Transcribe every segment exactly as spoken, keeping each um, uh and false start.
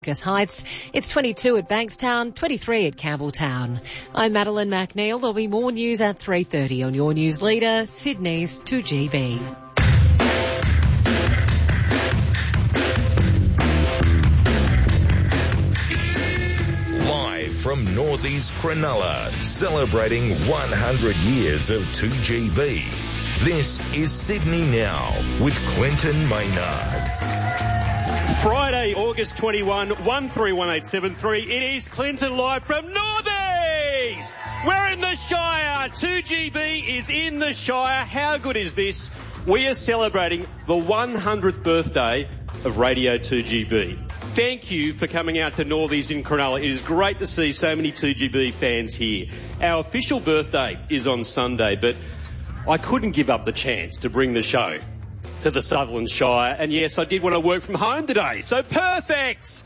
Heights. It's twenty-two at Bankstown, twenty-three at Campbelltown. I'm Madeline McNeil. There'll be more news at three thirty on your news leader, Sydney's two G B. Live from Northeast Cronulla, celebrating one hundred years of two G B. This is Sydney Now with Clinton Maynard. Friday, August twenty-first, one three one eight seven three. It is Clinton live from Northeast. We're in the Shire. two G B is in the Shire. How good is this? We are celebrating the one hundredth birthday of Radio two G B. Thank you for coming out to Northeast in Cronulla. It is great to see so many two G B fans here. Our official birthday is on Sunday, but I couldn't give up the chance to bring the show to the Sutherland Shire. And yes, I did want to work from home today. So perfect!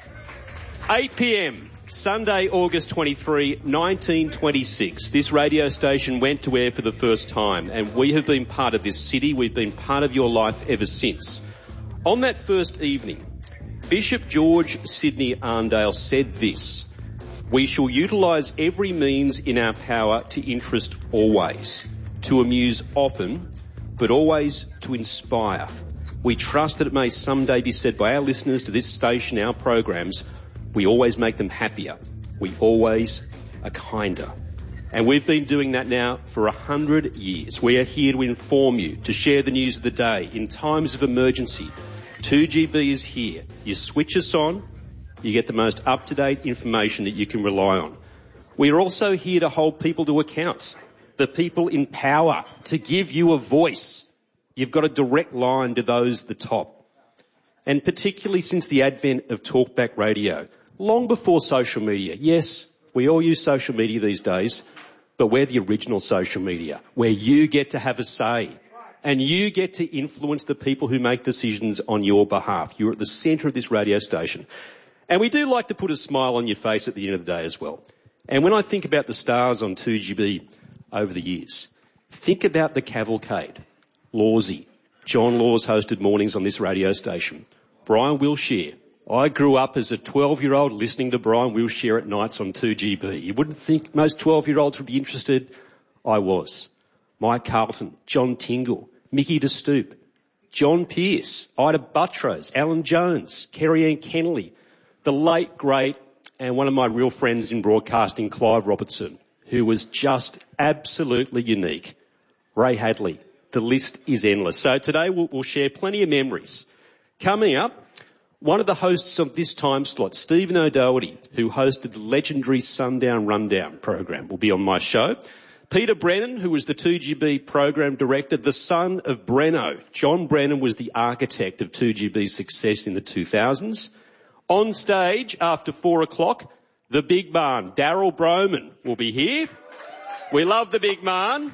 eight p.m, Sunday, August twenty-third, nineteen twenty-six. This radio station went to air for the first time, and we have been part of this city. We've been part of your life ever since. On that first evening, Bishop George Sidney Arndale said this: "We shall utilise every means in our power to interest always, to amuse often, but always to inspire. We trust that it may someday be said by our listeners to this station, our programs, we always make them happier. We always are kinder." And we've been doing that now for a hundred years. We are here to inform you, to share the news of the day. In times of emergency, two G B is here. You switch us on, you get the most up-to-date information that you can rely on. We are also here to hold people to account. The people in power, to give you a voice. You've got a direct line to those at the top. And particularly since the advent of talkback radio, long before social media. Yes, we all use social media these days, but we're the original social media, where you get to have a say and you get to influence the people who make decisions on your behalf. You're at the centre of this radio station. And we do like to put a smile on your face at the end of the day as well. And when I think about the stars on two G B over the years, think about the cavalcade. Lawsy. John Laws hosted mornings on this radio station. Brian Wilshire. I grew up as a twelve-year-old listening to Brian Wilshire at nights on two G B. You wouldn't think most twelve-year-olds would be interested. I was. Mike Carlton, John Tingle, Mickey DeStoop, John Pearce, Ida Buttrose, Alan Jones, Kerry-Ann Kennelly, the late, great, and one of my real friends in broadcasting, Clive Robertson, who was just absolutely unique. Ray Hadley. The list is endless. So today we'll, we'll share plenty of memories. Coming up, one of the hosts of this time slot, Stephen O'Doherty, who hosted the legendary Sundown Rundown program, will be on my show. Peter Brennan, who was the two G B program director, the son of Breno. John Brennan was the architect of two G B's success in the two thousands. On stage after four o'clock, the big man, Daryl Broman, will be here. We love the big man.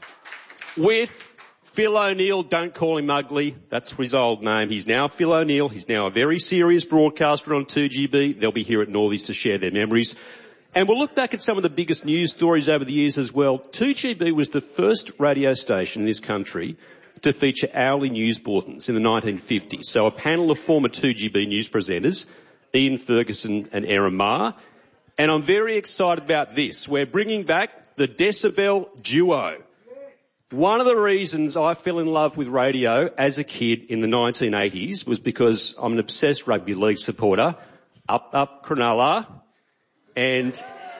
With Phil O'Neill, don't call him ugly. That's his old name. He's now Phil O'Neill. He's now a very serious broadcaster on two G B. They'll be here at Northies to share their memories. And we'll look back at some of the biggest news stories over the years as well. two G B was the first radio station in this country to feature hourly news bulletins in the nineteen fifties. So a panel of former two G B news presenters, Ian Ferguson and Aaron Marr. And I'm very excited about this. We're bringing back the Decibel Duo. One of the reasons I fell in love with radio as a kid in the nineteen eighties was because I'm an obsessed rugby league supporter. Up, up, Cronulla. And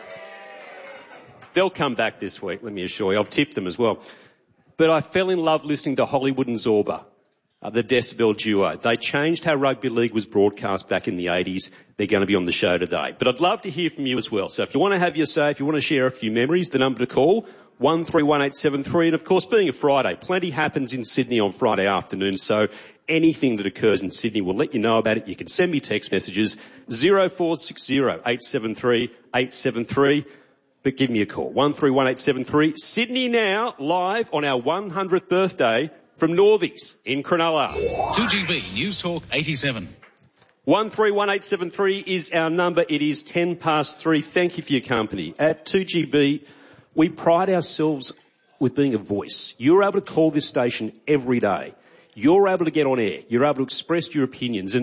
they'll come back this week, let me assure you. I've tipped them as well. But I fell in love listening to Hollywood and Zorba, uh, the Decibel Duo. They changed how rugby league was broadcast back in the eighties. They're going to be on the show today. But I'd love to hear from you as well. So if you want to have your say, if you want to share a few memories, the number to call, one three one eight seven three. And of course, being a Friday, plenty happens in Sydney on Friday afternoon. So anything that occurs in Sydney, we'll let you know about it. You can send me text messages, zero four six zero eight seven three eight seven three. But give me a call, one three one eight seven three. Sydney Now, live on our one hundredth birthday from Northies in Cronulla. two G B News Talk eighty-seven. one three one eight seven three is our number. It is ten past three. Thank you for your company. At two G B, we pride ourselves with being a voice. You're able to call this station every day. You're able to get on air. You're able to express your opinions. And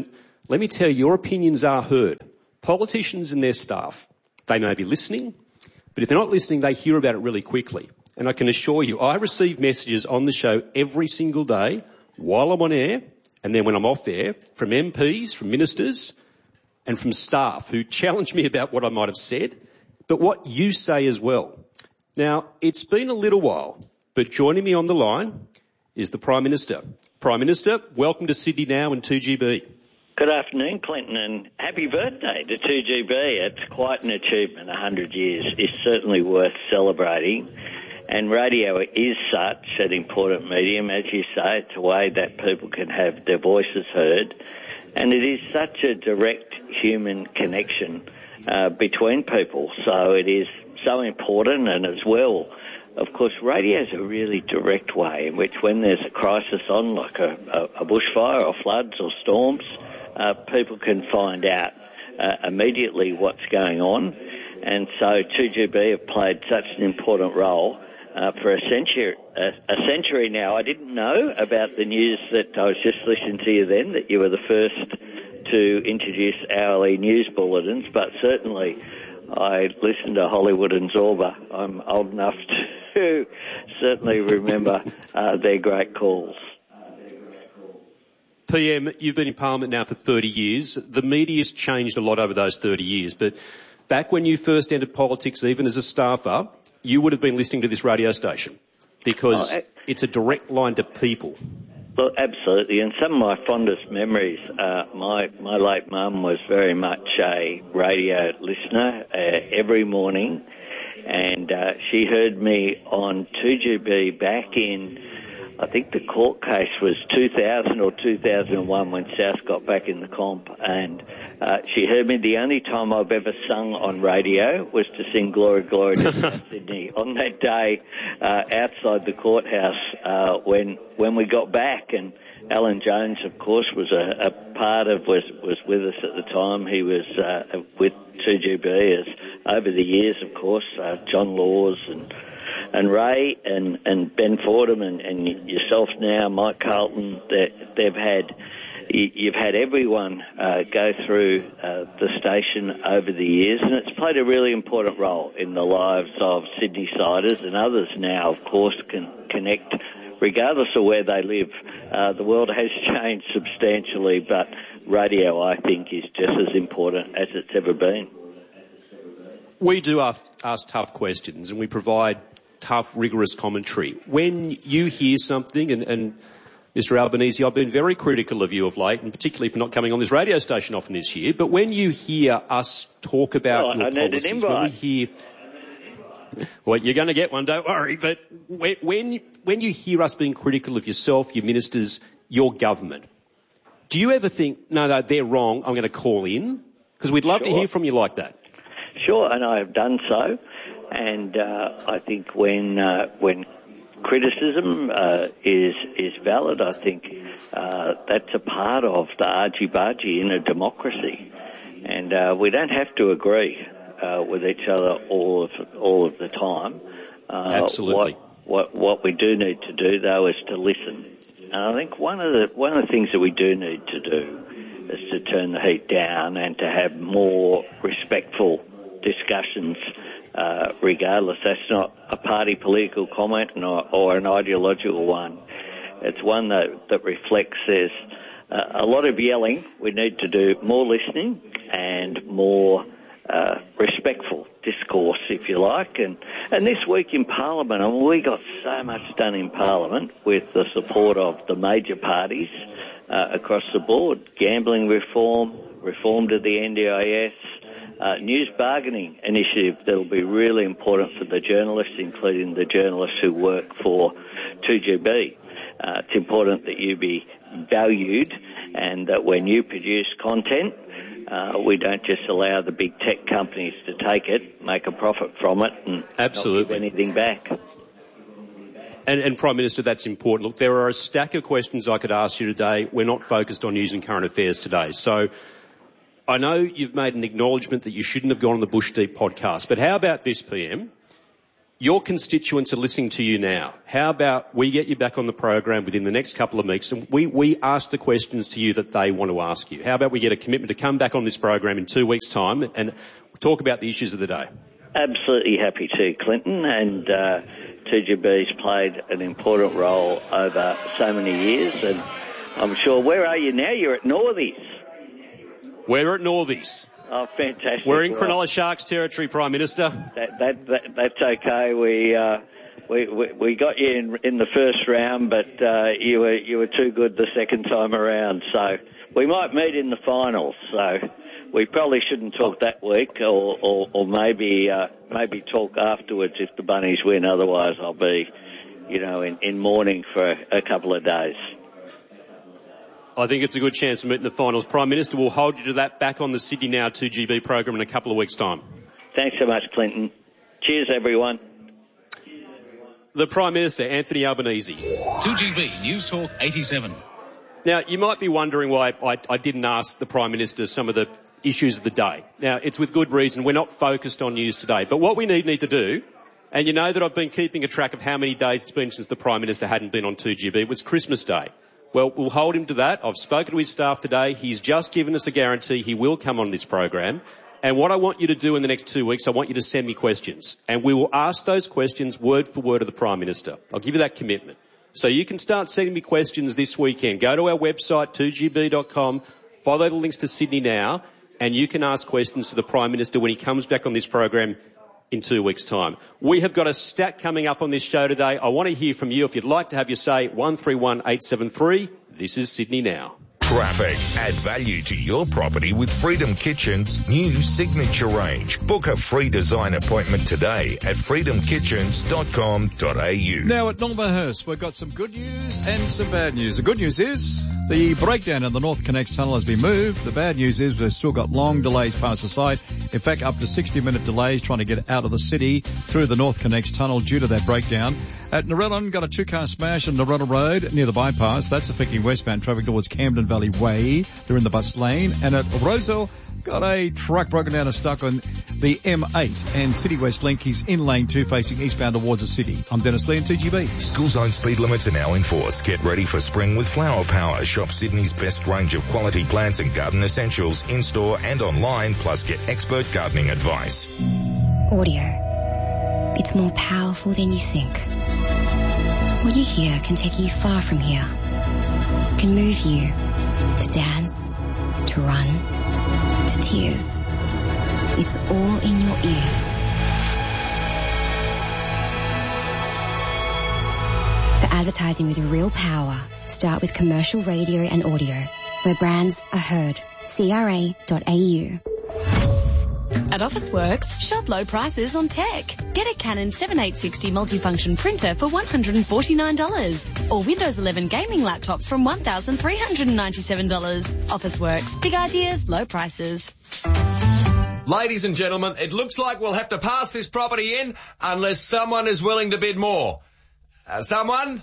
let me tell you, your opinions are heard. Politicians and their staff, they may be listening, but if they're not listening, they hear about it really quickly. And I can assure you, I receive messages on the show every single day while I'm on air and then when I'm off air from M Ps, from ministers and from staff who challenge me about what I might have said, but what you say as well. Now, it's been a little while, but joining me on the line is the Prime Minister. Prime Minister, welcome to Sydney Now and two G B. Good afternoon, Clinton, and happy birthday to two G B. It's quite an achievement. one hundred years is certainly worth celebrating. And radio is such an important medium, as you say. It's a way that people can have their voices heard. And it is such a direct human connection uh, between people. So it is so important, and as well, of course, radio is a really direct way in which when there's a crisis on, like a, a, a bushfire or floods or storms, uh, people can find out uh, immediately what's going on. And so two G B have played such an important role uh, for a century, uh, a century now. I didn't know about the news that I was just listening to you then, that you were the first to introduce hourly news bulletins, but certainly I listened to Hollywood and Zorba. I'm old enough to certainly remember uh, their great calls. P M, you've been in Parliament now for thirty years. The media's changed a lot over those thirty years, but back when you first entered politics, even as a staffer, you would have been listening to this radio station because oh, I- it's a direct line to people. Well, absolutely, and some of my fondest memories, uh, my, my late mum was very much a radio listener uh, every morning, and uh, she heard me on two G B back in, I think the court case was two thousand or two thousand one when South got back in the comp, and uh, she heard me. The only time I've ever sung on radio was to sing Glory, Glory to South Sydney on that day uh, outside the courthouse uh, when when we got back. And Alan Jones, of course, was a, a part of, was, was with us at the time. He was uh, with two G B as over the years, of course, uh, John Laws and and Ray and, and Ben Fordham and, and yourself now, Mike Carlton. They've had, you've had everyone uh, go through uh, the station over the years, and it's played a really important role in the lives of Sydney-siders, and others now, of course, can connect regardless of where they live. Uh, the world has changed substantially, but radio, I think, is just as important as it's ever been. We do ask, ask tough questions, and we provide tough, rigorous commentary. When you hear something, and, and Mister Albanese, I've been very critical of you of late, and particularly for not coming on this radio station often this year, but when you hear us talk about well, your I policies, need an when we invite. hear... Well, you're going to get one, don't worry, but when, when, when you hear us being critical of yourself, your ministers, your government, do you ever think, no, no, they're wrong, I'm going to call in? Because we'd love Sure. to hear from you like that. Sure, and I have done so. And uh, I think when uh, when criticism uh, is is valid, I think uh, that's a part of the argy-bargy in a democracy. And uh, we don't have to agree uh, with each other all of all of the time. Uh, Absolutely. What, what what we do need to do, though, is to listen. And I think one of the one of the things that we do need to do is to turn the heat down and to have more respectful discussions. Uh, regardless, that's not a party political comment nor, or an ideological one. It's one that, that reflects there's uh, a lot of yelling. We need to do more listening and more uh, respectful discourse, if you like. And, and this week in Parliament, I mean, we got so much done in Parliament with the support of the major parties uh, across the board. Gambling reform, reform to the N D I S, Uh, news bargaining initiative that'll be really important for the journalists, including the journalists who work for two G B. Uh, it's important that you be valued and that when you produce content, uh, we don't just allow the big tech companies to take it, make a profit from it, and Absolutely. not give anything back. And, and Prime Minister, that's important. Look, there are a stack of questions I could ask you today. We're not focused on news and current affairs today. So I know you've made an acknowledgement that you shouldn't have gone on the Bush Deep podcast, but how about this, P M? your constituents are listening to you now. How about we get you back on the program within the next couple of weeks and we, we ask the questions to you that they want to ask you? How about we get a commitment to come back on this program in two weeks' time and talk about the issues of the day? Absolutely happy to, Clinton, and uh, two G B's played an important role over so many years, and I'm sure, where are you now? You're at Northies. We're at Northies. Oh, fantastic. We're in Cronulla Sharks territory, Prime Minister. That, that, that, that's okay. We, uh, we, we, we got you in, in the first round, but, uh, you were, you were too good the second time around. So we might meet in the finals. So we probably shouldn't talk that week, or, or, or maybe, uh, maybe talk afterwards if the Bunnies win. Otherwise I'll be, you know, in, in mourning for a couple of days. I think it's a good chance to meet in the finals. Prime Minister, we'll hold you to that back on the Sydney Now two G B program in a couple of weeks' time. Thanks so much, Clinton. Cheers, everyone. The Prime Minister, Anthony Albanese. two G B News Talk eighty-seven. Now, you might be wondering why I, I didn't ask the Prime Minister some of the issues of the day. Now, it's with good reason. We're not focused on news today. But what we need, need to do, and you know that I've been keeping a track of how many days it's been since the Prime Minister hadn't been on two G B. It was Christmas Day. Well, we'll hold him to that. I've spoken to his staff today. He's just given us a guarantee he will come on this program. And what I want you to do in the next two weeks, I want you to send me questions. And we will ask those questions word for word of the Prime Minister. I'll give you that commitment. So you can start sending me questions this weekend. Go to our website, two G B dot com, follow the links to Sydney Now, and you can ask questions to the Prime Minister when he comes back on this program in two weeks' time. We have got a stat coming up on this show today. I want to hear from you. If you'd like to have your say, one three one eight seven three. This is Sydney Now. Traffic. Add value to your property with Freedom Kitchen's new Signature range. Book a free design appointment today at freedom kitchens dot com dot a u. Now at Normanhurst, we've got some good news and some bad news. The good news is the breakdown in the North Connects tunnel has been moved. The bad news is we've still got long delays past the site. In fact, up to sixty minute delays trying to get out of the city through the North Connects tunnel due to that breakdown. At Narellan, got a two-car smash on Narellan Road near the bypass. That's affecting westbound traffic towards Camden Valley Way. They're in the bus lane. And at Roselle, got a truck broken down and stuck on the M eight and City West Link. He's in lane two facing eastbound towards the city. I'm Dennis Lee in two G B. School zone speed limits are now enforced. Get ready for spring with Flower Power. Shop Sydney's best range of quality plants and garden essentials in-store and online, plus get expert gardening advice. Audio. It's more powerful than you think. What you hear can take you far from here. Can move you to dance, to run, to tears. It's all in your ears. For advertising with real power, start with commercial radio and audio, where brands are heard. C R A dot A U. At Officeworks, shop low prices on tech. Get a Canon seventy-eight sixty multifunction printer for one hundred forty-nine dollars. Or Windows eleven gaming laptops from one thousand three hundred ninety-seven dollars. Officeworks. Big ideas, low prices. Ladies and gentlemen, it looks like we'll have to pass this property in unless someone is willing to bid more. Uh, someone?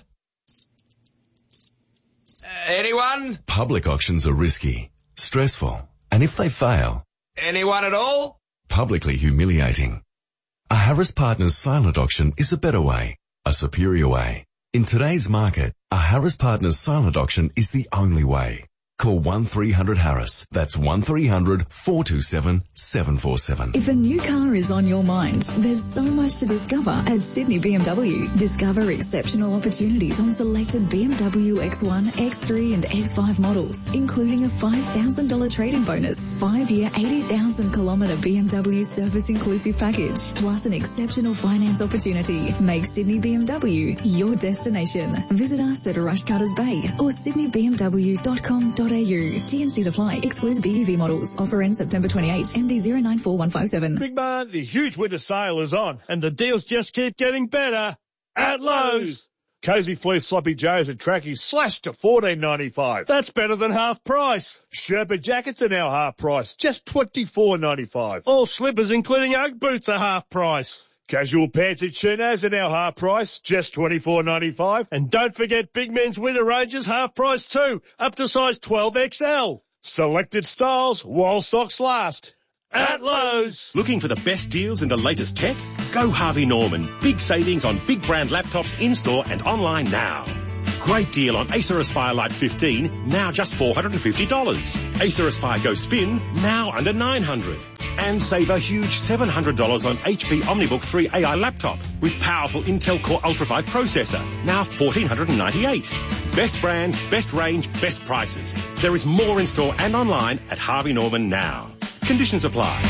Uh, anyone? Public auctions are risky, stressful, and if they fail... Anyone at all? Publicly humiliating. A Harris Partners silent auction is a better way, a superior way. In today's market, a Harris Partners silent auction is the only way. Call one three hundred Harris. That's one three hundred four two seven seven four seven. If a new car is on your mind, there's so much to discover at Sydney B M W. Discover exceptional opportunities on selected B M W X one, X three and X five models, including a five thousand dollars trade-in bonus, five-year eighty thousand kilometre B M W service inclusive package, plus an exceptional finance opportunity. Make Sydney B M W your destination. Visit us at Rush Cutters Bay or sydney b m w dot com dot a u. T N Cs apply. Excludes B E V models. Offer ends September twenty-eighth. M D zero nine four one five seven. Big man, the huge winter sale is on, and the deals just keep getting better at Lowe's. Cozy Fleece Sloppy Joes and Trackies slashed to fourteen ninety-five. That's better than half price. Sherpa jackets are now half price, just twenty-four ninety-five. All slippers, including Ugg boots, are half price. Casual pants and chinos are now half price, just twenty-four ninety-five. And don't forget Big Men's winter ranges half price too, up to size twelve X L. Selected styles while stocks last. At Lowe's. Looking for the best deals in the latest tech? Go Harvey Norman. Big savings on big brand laptops in-store and online now. Great deal on Acer Aspire Lite fifteen, now just four hundred fifty dollars. Acer Aspire Go Spin, now under nine hundred dollars. And save a huge seven hundred dollars on H P OmniBook three A I laptop with powerful Intel Core Ultra five processor, now one thousand four hundred ninety-eight dollars. Best brands, best range, best prices. There is more in store and online at Harvey Norman now. Conditions apply.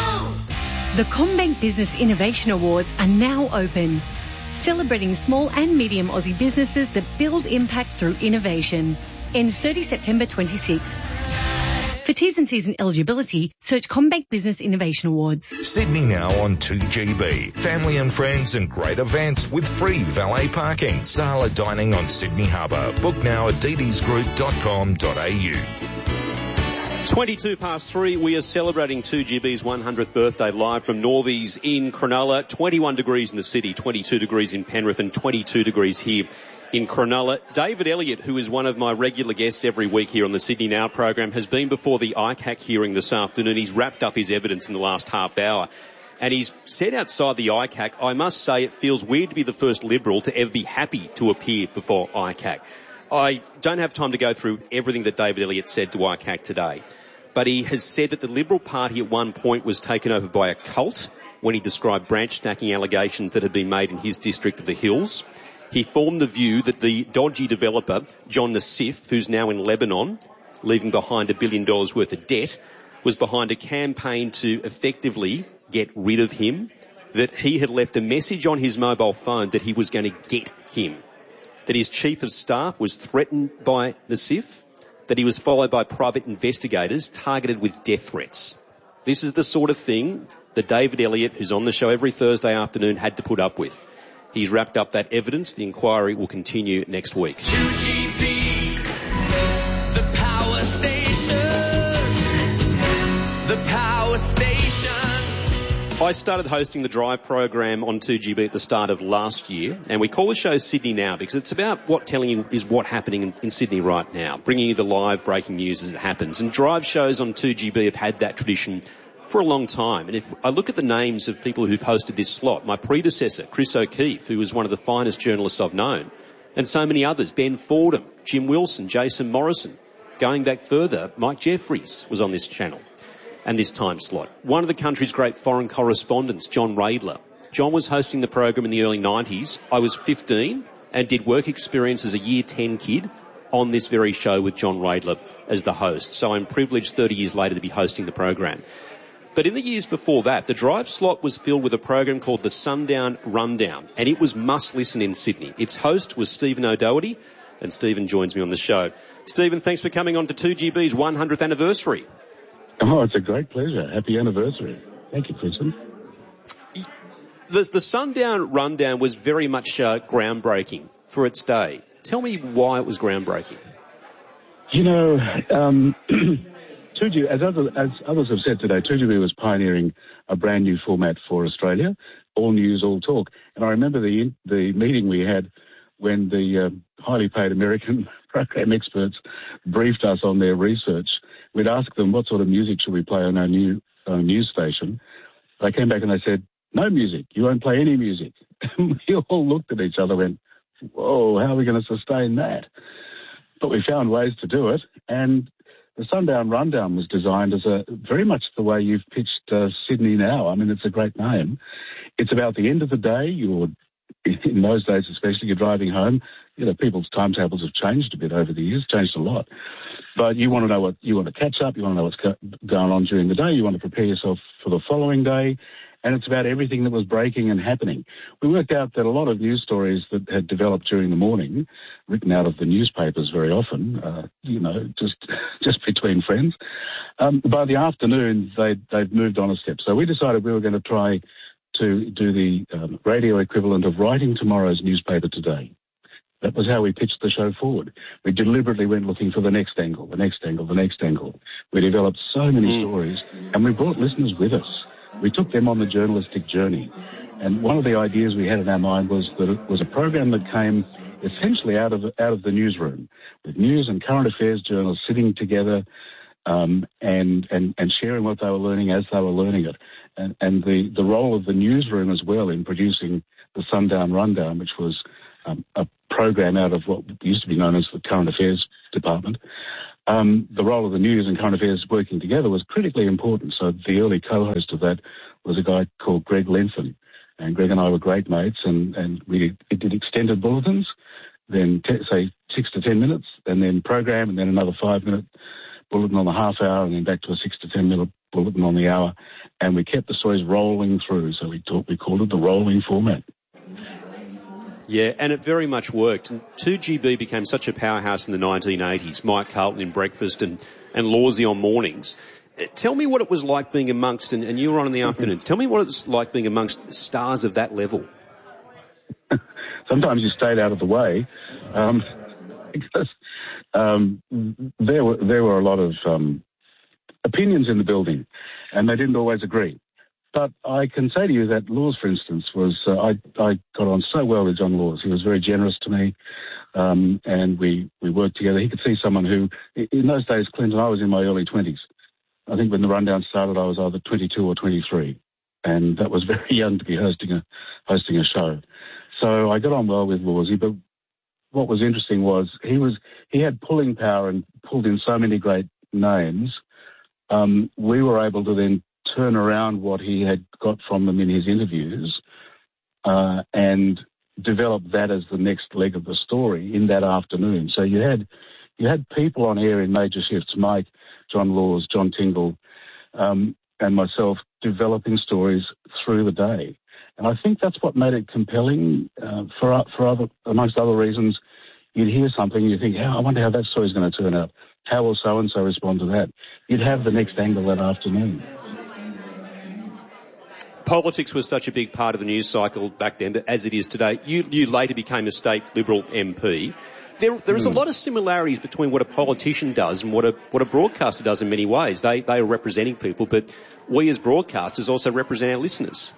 The CommBank Business Innovation Awards are now open, celebrating small and medium Aussie businesses that build impact through innovation. Ends thirtieth September twenty-sixth. For T's and C's and eligibility, search CommBank Business Innovation Awards. Sydney now on two G B. Family and friends and great events with free valet parking. Sala dining on Sydney Harbour. Book now at d ds group dot com dot a u. twenty-two past three, we are celebrating two G B's one hundredth birthday live from Northies in Cronulla. twenty-one degrees in the city, twenty-two degrees in Penrith and twenty-two degrees here in Cronulla. David Elliott, who is one of my regular guests every week here on the Sydney Now program, has been before the I C A C hearing this afternoon. He's wrapped up his evidence in the last half hour. And he's said outside the I C A C, I must say it feels weird to be the first Liberal to ever be happy to appear before I C A C. I don't have time to go through everything that David Elliott said to I C A C today. But he has said that the Liberal Party at one point was taken over by a cult when he described branch stacking allegations that had been made in his district of the Hills. He formed the view that the dodgy developer, John Nassif, who's now in Lebanon, leaving behind a billion dollars worth of debt, was behind a campaign to effectively get rid of him, that he had left a message on his mobile phone that he was going to get him, that his chief of staff was threatened by Nassif, that he was followed by private investigators targeted with death threats. This is the sort of thing that David Elliott, who's on the show every Thursday afternoon, had to put up with. He's wrapped up that evidence. The inquiry will continue next week. two G B, the power station, the power station. I started hosting the Drive program on two G B at the start of last year, and we call the show Sydney Now because it's about what telling you is what happening in, in Sydney right now, bringing you the live breaking news as it happens. And Drive shows on two G B have had that tradition for a long time. And if I look at the names of people who've hosted this slot, my predecessor, Chris O'Keefe, who was one of the finest journalists I've known, and so many others, Ben Fordham, Jim Wilson, Jason Morrison. Going back further, Mike Jeffries was on this channel and this time slot. One of the country's great foreign correspondents, John Radler. John was hosting the program in the early nineties. I was fifteen and did work experience as a year ten kid on this very show with John Radler as the host. So I'm privileged thirty years later to be hosting the program. But in the years before that, the Drive slot was filled with a program called the Sundown Rundown, and it was must listen in Sydney. Its host was Stephen O'Doherty, and Stephen joins me on the show. Stephen, thanks for coming on to two G B's one hundredth anniversary. Oh, it's a great pleasure. Happy anniversary. Thank you, Kristen. The, the Sundown Rundown was very much uh, groundbreaking for its day. Tell me why it was groundbreaking. You know, um, two G B, as, other, as others have said today, two G B was pioneering a brand new format for Australia, all news, all talk. And I remember the the meeting we had when the uh, highly paid American program experts briefed us on their research. We'd ask them what sort of music should we play on our new uh, news station. They came back and they said, no music, you won't play any music. And we all looked at each other and went, whoa, how are we going to sustain that? But we found ways to do it, and the Sundown Rundown was designed as a very much the way you've pitched uh, Sydney Now. I mean, it's a great name. It's about the end of the day. You're, in those days especially, you're driving home. You know, people's timetables have changed a bit over the years, changed a lot. But you want to know what, you want to catch up, you want to know what's co- going on during the day, you want to prepare yourself for the following day, and it's about everything that was breaking and happening. We worked out that a lot of news stories that had developed during the morning, written out of the newspapers very often, uh, you know, just just between friends, um, by the afternoon they they've moved on a step. So we decided we were going to try to do the um, radio equivalent of writing tomorrow's newspaper today. That was how we pitched the show forward. We deliberately went looking for the next angle, the next angle, the next angle. We developed so many stories, and we brought listeners with us. We took them on the journalistic journey. And one of the ideas we had in our mind was that it was a program that came essentially out of out of the newsroom, with news and current affairs journalists sitting together, um, and, and, and sharing what they were learning as they were learning it. And, and the, the role of the newsroom as well in producing the Sundown Rundown, which was um, a program out of what used to be known as the Current Affairs Department. Um, the role of the news and current affairs working together was critically important. So the early co-host of that was a guy called Greg Lentham. And Greg and I were great mates, and, and we did extended bulletins, then t- say six to ten minutes, and then program, and then another five-minute bulletin on the half hour, and then back to a six to ten minute bulletin on the hour. And we kept the stories rolling through, so we, talk, we called it the rolling format. Yeah, and it very much worked. And two G B became such a powerhouse in the nineteen eighties, Mike Carlton in breakfast and, and Lawsy on mornings. Tell me what it was like being amongst, and, and you were on in the afternoons, tell me what it was like being amongst stars of that level. Sometimes you stayed out of the way, um, because um, there were there were a lot of um, opinions in the building, and they didn't always agree. But I can say to you that Laws, for instance, was uh, I, I got on so well with John Laws. He was very generous to me, um, and we, we worked together. He could see someone who, in those days, Clinton, I was in my early twenties. I think when the Rundown started, I was either twenty-two or twenty-three, and that was very young to be hosting a hosting a show. So I got on well with Lawsy, but what was interesting was he was he had pulling power and pulled in so many great names. Um, we were able to then turn around what he had got from them in his interviews uh, and develop that as the next leg of the story in that afternoon. So you had you had people on air in major shifts, Mike, John Laws, John Tingle, um, and myself developing stories through the day. And I think that's what made it compelling. Uh, for for other, amongst other reasons, you'd hear something and you think, oh, I wonder how that story's going to turn out. How will so-and-so respond to that? You'd have the next angle that afternoon. Politics was such a big part of the news cycle back then, but as it is today, you, you later became a state Liberal M P. There, there is mm. a lot of similarities between what a politician does and what a what a broadcaster does in many ways. They they are representing people, but we as broadcasters also represent our listeners.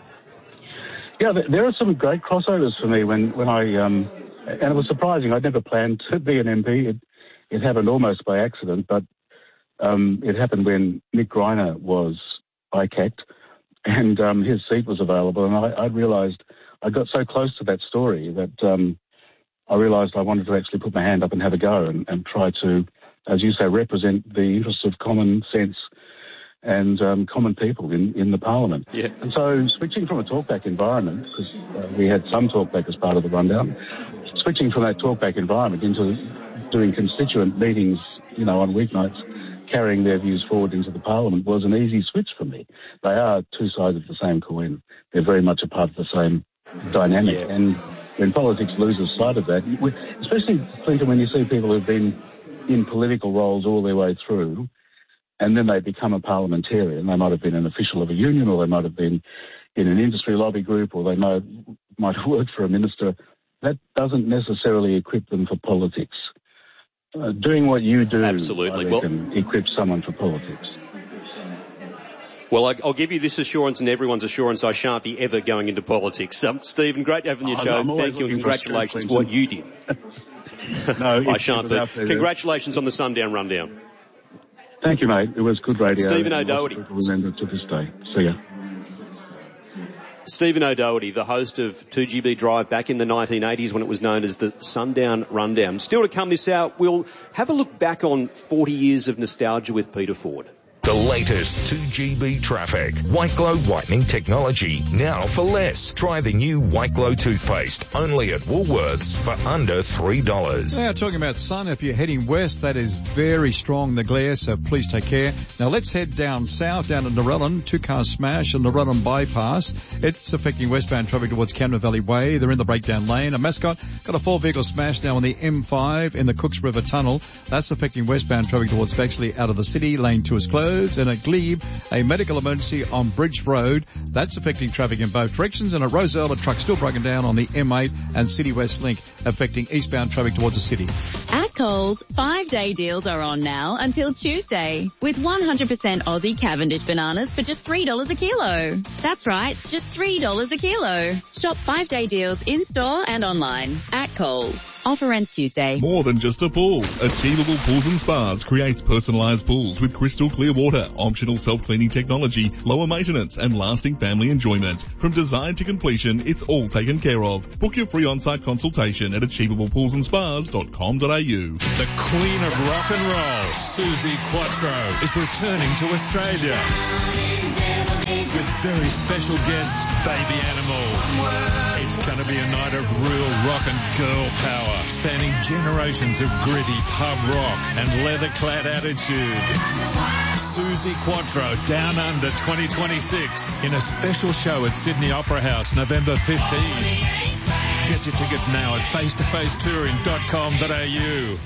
Yeah, there are some great crossovers for me when, when I, um, and it was surprising. I'd never planned to be an M P. It, it happened almost by accident, but um, it happened when Nick Greiner was I C A C'd. And um, his seat was available, and I, I realised I got so close to that story that um, I realised I wanted to actually put my hand up and have a go and, and try to, as you say, represent the interests of common sense and um, common people in, in the Parliament. Yeah. And so switching from a talkback environment, because uh, we had some talkback as part of the rundown, switching from that talkback environment into doing constituent meetings, you know, on weeknights, carrying their views forward into the Parliament was an easy switch for me. They are two sides of the same coin. They're very much a part of the same dynamic. Yeah. And when politics loses sight of that, especially, Clinton, when you see people who've been in political roles all their way through, and then they become a parliamentarian, they might have been an official of a union, or they might have been in an industry lobby group, or they might, might have worked for a minister, that doesn't necessarily equip them for politics. Uh, doing what you do, absolutely, I reckon, well, equips someone for politics. Well, I, I'll give you this assurance and everyone's assurance I shan't be ever going into politics. Um, Stephen, great having your oh, show. No, Thank you and congratulations for what you did. No, I shan't be. Congratulations on the Sundown Rundown. Thank you, mate. It was good radio. Stephen O'Doherty. Remember to this day. See ya. Stephen O'Doherty, the host of two G B Drive back in the nineteen eighties when it was known as the Sundown Rundown. Still to come this hour, we'll have a look back on forty years of nostalgia with Peter Ford. The latest two G B traffic. White Glow whitening technology. Now for less. Try the new White Glow toothpaste. Only at Woolworths for under three dollars. Now, talking about sun, if you're heading west, that is very strong, the glare, so please take care. Now, let's head down south, down to Narellan. Two-car smash on the Narellan bypass. It's affecting westbound traffic towards Camden Valley Way. They're in the breakdown lane. A Mascot got a four-vehicle smash now on the M five in the Cooks River Tunnel. That's affecting westbound traffic towards Bexley out of the city. Lane two is closed. And at Glebe, a medical emergency on Bridge Road. That's affecting traffic in both directions. And at Roselle, a truck still broken down on the M eight and City West Link, affecting eastbound traffic towards the city. At Coles, five-day deals are on now until Tuesday, with one hundred percent Aussie Cavendish bananas for just three dollars a kilo. That's right, just three dollars a kilo. Shop five-day deals in-store and online at Coles. Offer ends Tuesday. More than just a pool. Achievable Pools and Spas creates personalised pools with crystal clear water, optional self-cleaning technology, lower maintenance and lasting family enjoyment. From design to completion, it's all taken care of. Book your free on-site consultation at achievable pools and spas dot com dot a u. The Queen of Rock and Roll, Suzi Quatro, is returning to Australia with very special guests, Baby Animals. It's going to be a night of real rock and girl power, spanning generations of gritty pub rock and leather-clad attitude. Suzi Quatro, Down Under twenty twenty-six, in a special show at Sydney Opera House, November fifteenth. Get your tickets now at face to face touring dot com dot a u.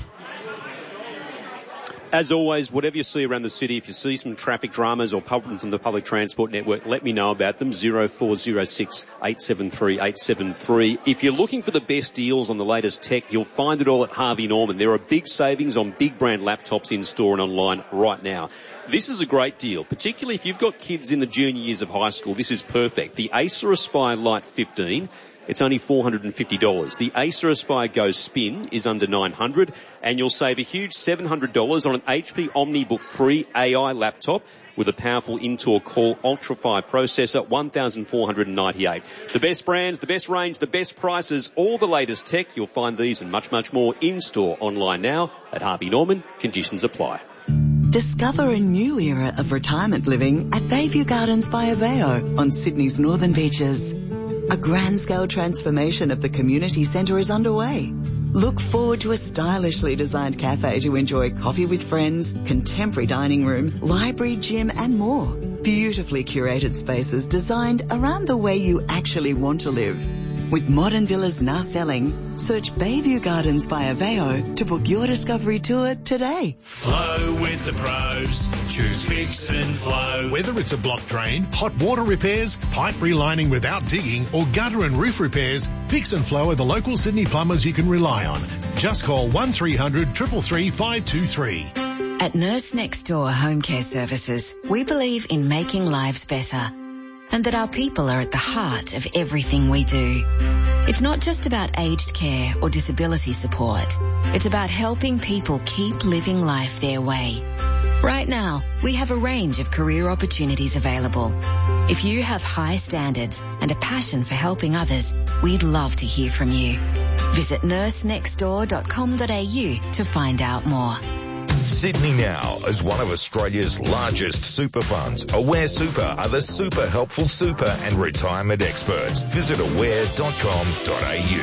As always, whatever you see around the city, if you see some traffic dramas or problems on the public transport network, let me know about them. zero four zero six, eight seven three, eight seven three. If you're looking for the best deals on the latest tech, you'll find it all at Harvey Norman. There are big savings on big brand laptops in store and online right now. This is a great deal, particularly if you've got kids in the junior years of high school. This is perfect. The Acer Aspire Lite fifteen. It's only four hundred fifty dollars. The Acer Aspire Go Spin is under nine hundred dollars, and you'll save a huge seven hundred dollars on an H P OmniBook three A I laptop with a powerful Intel Core Ultra five processor, one thousand four hundred ninety-eight dollars. The best brands, the best range, the best prices, all the latest tech. You'll find these and much, much more in-store online now at Harvey Norman. Conditions apply. Discover a new era of retirement living at Bayview Gardens by Aveo on Sydney's northern beaches. A grand-scale transformation of the community centre is underway. Look forward to a stylishly designed cafe to enjoy coffee with friends, contemporary dining room, library, gym and more. Beautifully curated spaces designed around the way you actually want to live. With modern villas now selling, search Bayview Gardens by Aveo to book your discovery tour today. Flow with the pros. Choose Fix and Flow. Whether it's a block drain, hot water repairs, pipe relining without digging, or gutter and roof repairs, Fix and Flow are the local Sydney plumbers you can rely on. Just call one three hundred, three three three, five two three. At Nurse Next Door Home Care Services, we believe in making lives better, and that our people are at the heart of everything we do. It's not just about aged care or disability support. It's about helping people keep living life their way. Right now, we have a range of career opportunities available. If you have high standards and a passion for helping others, we'd love to hear from you. Visit nurse next door dot com dot a u to find out more. Sydney Now is one of Australia's largest super funds. Aware Super are the super helpful super and retirement experts. Visit aware dot com dot a u.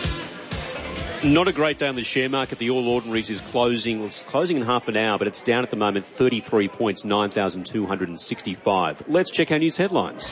Not a great day on the share market. The All Ordinaries is closing. It's closing in half an hour, but it's down at the moment thirty-three points, nine thousand two hundred sixty-five. Let's check our news headlines.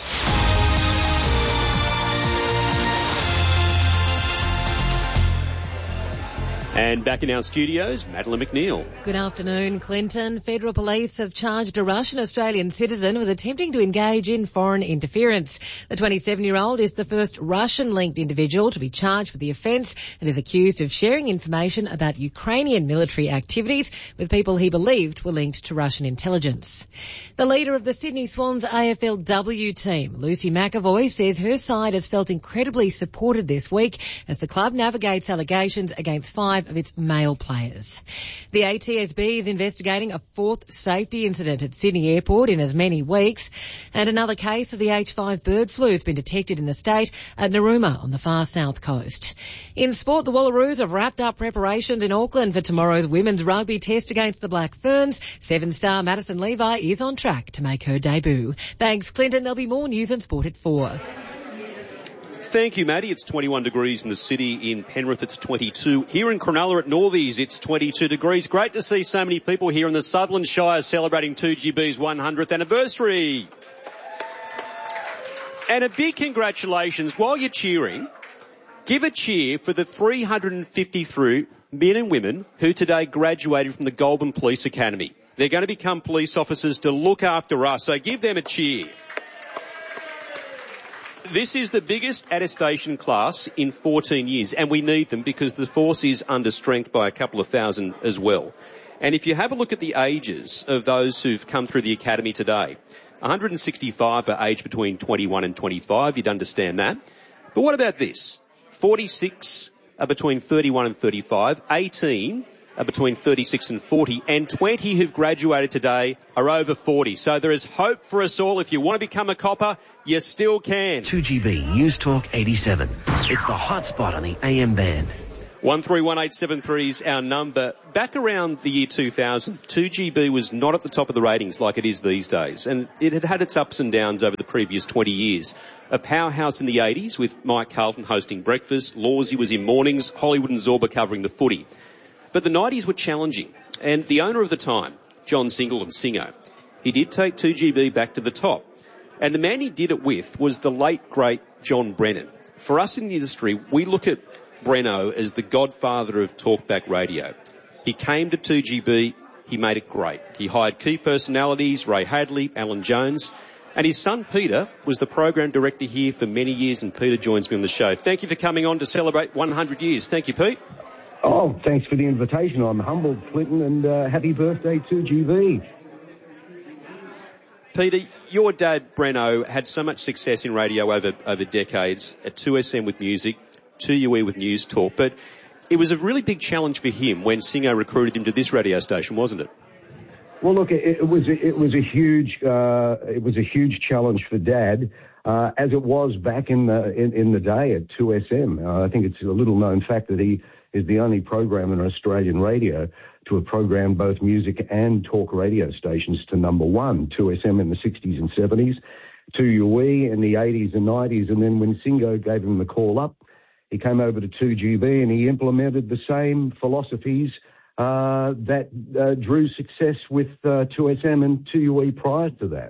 And back in our studios, Madeline McNeil. Good afternoon, Clinton. Federal police have charged a Russian-Australian citizen with attempting to engage in foreign interference. The twenty-seven-year-old is the first Russian-linked individual to be charged for the offence and is accused of sharing information about Ukrainian military activities with people he believed were linked to Russian intelligence. The leader of the Sydney Swans A F L W team, Lucy McAvoy, says her side has felt incredibly supported this week as the club navigates allegations against five of its male players. The A T S B is investigating a fourth safety incident at Sydney Airport in as many weeks, and another case of the H five bird flu has been detected in the state at Narooma on the far south coast. In sport, the Wallaroos have wrapped up preparations in Auckland for tomorrow's women's rugby test against the Black Ferns. Seven-star Madison Levi is on track to make her debut. Thanks, Clinton. There'll be more news and sport at four. Thank you, Maddie. It's twenty-one degrees in the city. In Penrith, it's twenty-two. Here in Cronulla at Northies, it's twenty-two degrees. Great to see so many people here in the Sutherland Shire celebrating two G B's one hundredth anniversary. And a big congratulations. While you're cheering, give a cheer for the three hundred fifty-three men and women who today graduated from the Goulburn Police Academy. They're going to become police officers to look after us, so give them a cheer. This is the biggest attestation class in fourteen years, and we need them because the force is under strength by a couple of thousand as well. And if you have a look at the ages of those who've come through the academy today, one hundred sixty-five are aged between twenty-one and twenty-five, you'd understand that. But what about this? forty-six, are between thirty-one and thirty-five, eighteen are between thirty-six and forty, and twenty who've graduated today are over forty. So there is hope for us all. If you want to become a copper, you still can. two G B News Talk eighty-seven. It's the hot spot on the A M band. one three one eight seven three is our number. Back around the year two thousand, two G B was not at the top of the ratings like it is these days, and it had had its ups and downs over the previous twenty years. A powerhouse in the eighties with Mike Carlton hosting breakfast, Lawsy was in mornings, Hollywood and Zorba covering the footy. But the nineties were challenging, and the owner of the time, John Singleton Singo, he did take two G B back to the top. And the man he did it with was the late, great John Brennan. For us in the industry, we look at Breno as the godfather of talkback radio. He came to two G B, he made it great. He hired key personalities, Ray Hadley, Alan Jones, and his son Peter was the program director here for many years, and Peter joins me on the show. Thank you for coming on to celebrate one hundred years. Thank you, Pete. Oh, thanks for the invitation. I'm humbled, Clinton, and uh, happy birthday two G B. Peter, your dad, Breno, had so much success in radio over, over decades, at two S M with music, two U E with News Talk, but it was a really big challenge for him when Singo recruited him to this radio station, wasn't it? Well, look, it, it was it was a huge uh, it was a huge challenge for Dad, uh, as it was back in the in, in the day at two S M. Uh, I think it's a little known fact that he is the only program in Australian radio to have programmed both music and talk radio stations to number one. two S M in the sixties and seventies, two U E in the eighties and nineties, and then when Singo gave him the call up, he came over to two G B and he implemented the same philosophies uh, that uh, drew success with uh, two S M and two U E prior to that.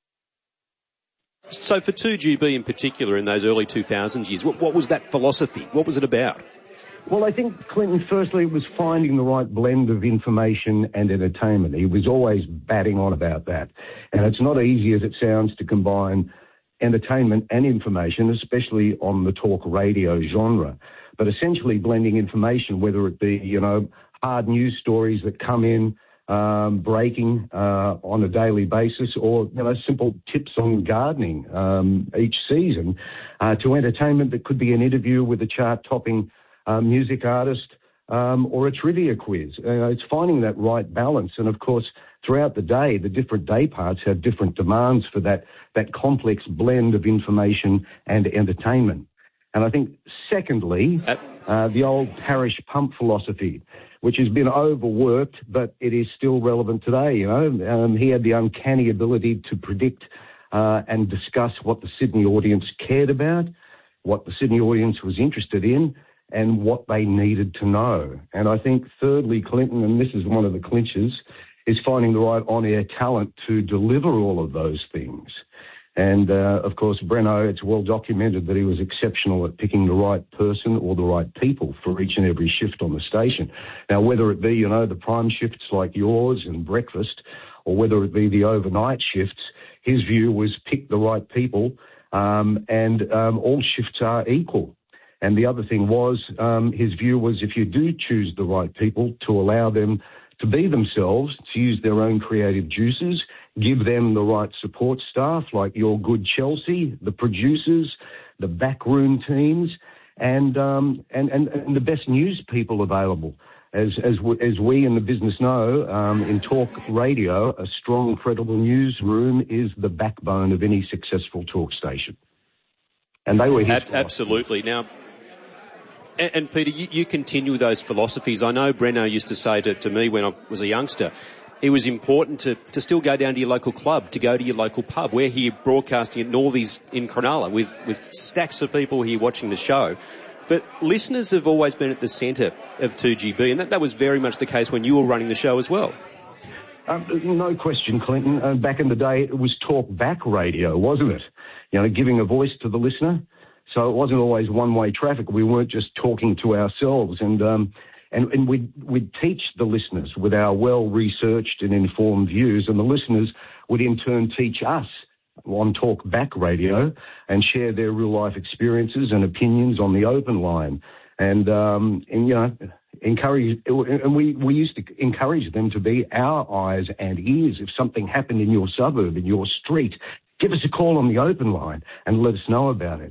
So for two G B in particular in those early two thousand years, what, what was that philosophy? What was it about? Well, I think Clinton, firstly, was finding the right blend of information and entertainment. He was always batting on about that. And it's not easy as it sounds to combine entertainment and information, especially on the talk radio genre. But essentially blending information, whether it be, you know, hard news stories that come in, um, breaking uh, on a daily basis, or, you know, simple tips on gardening um, each season, uh, to entertainment that could be an interview with a chart-topping uh, music artist um, or a trivia quiz. Uh, it's finding that right balance. And, of course, throughout the day, the different day parts have different demands for that, that complex blend of information and entertainment. And I think, secondly, uh, the old parish pump philosophy, which has been overworked, but it is still relevant today. You know, um, he had the uncanny ability to predict uh, and discuss what the Sydney audience cared about, what the Sydney audience was interested in, and what they needed to know. And I think, thirdly, Clinton, and this is one of the clinches, is finding the right on-air talent to deliver all of those things. And, uh, of course, Breno, it's well documented that he was exceptional at picking the right person or the right people for each and every shift on the station. Now, whether it be, you know, the prime shifts like yours and breakfast, or whether it be the overnight shifts, his view was pick the right people, um, and um, all shifts are equal. And the other thing was, um, his view was if you do choose the right people, to allow them to be themselves, to use their own creative juices, give them the right support staff like your good Chelsea, the producers, the backroom teams, and um, and, and, and the best news people available. As as we, as we in the business know, um, in talk radio, a strong, credible newsroom is the backbone of any successful talk station. And they were his absolutely. Now, and, and Peter, you, you continue those philosophies. I know Breno used to say to, to me when I was a youngster, it was important to, to still go down to your local club, to go to your local pub. We're here broadcasting at Northies in Cronulla with, with stacks of people here watching the show. But listeners have always been at the centre of two G B, and that, that was very much the case when you were running the show as well. Um, no question, Clinton. Uh, back in the day, it was talk back radio, wasn't it? You know, giving a voice to the listener. So it wasn't always one-way traffic. We weren't just talking to ourselves. And um, and, and we'd, we'd teach the listeners with our well-researched and informed views, and the listeners would in turn teach us on talk back radio and share their real-life experiences and opinions on the open line. And, um, and you know, encourage, and we, we used to encourage them to be our eyes and ears. If something happened in your suburb, in your street, give us a call on the open line and let us know about it.